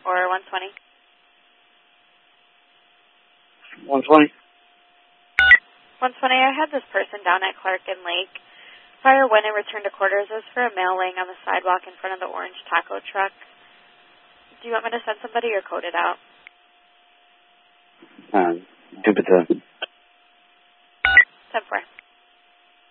for 120. 120. 120, I had this person down at Clark and Lake. Prior when I returned to quarters, it was for a male laying on the sidewalk in front of the orange taco truck. Do you want me to send somebody or code it out? Give it to 10-4.